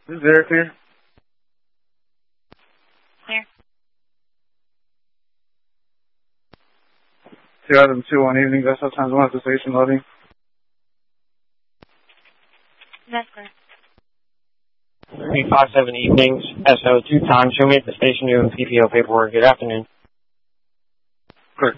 This is Eric here. Clear. 2021 evening, vessel times 1 at the station loading. That's clear. 357 evenings, SO 2 times, show me at the station doing PPO paperwork. Good afternoon. Good.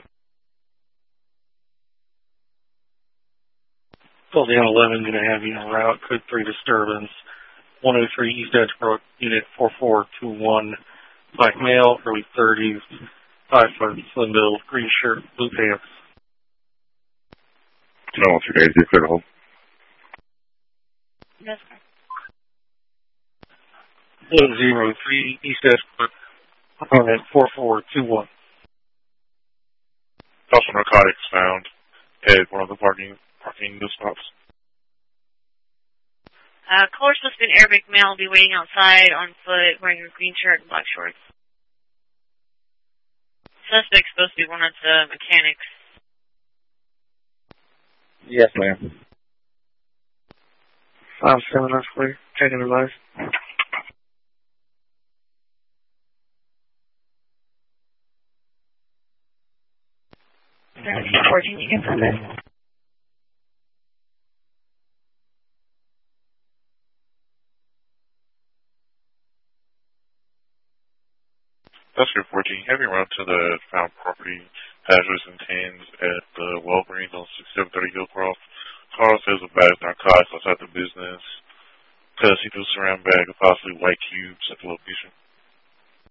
Call down 11, going to have you en route, code 3 disturbance, 103 East Edgebrook, unit 4421, black male, early 30s, 5'5", slim build, green shirt, blue pants. No, 2 days, you're clear to hold. That's clear. 103 East Edgebrook, unit 4421. Also narcotics found at one of the parking spots. Caller supposed to be an Arabic male, will be waiting outside on foot, wearing a green shirt and black shorts. Suspect's supposed to be one of the mechanics. Yes, ma'am. 5-7, that's clear. Checking the life. 14, you can send it. Suspect 14, heavy run to the found property, hazardous intends at the Walgreens on 6730 Hillcroft. Carl says a bag of narcotics outside the business. Custody to surround bag of possibly white cubes at the location.